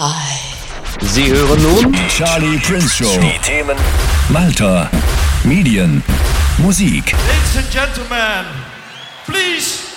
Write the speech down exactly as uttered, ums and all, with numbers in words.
Sie hören nun die Charlie Prince Show. Die Themen Malta, Medien, Musik. Ladies and Gentlemen, please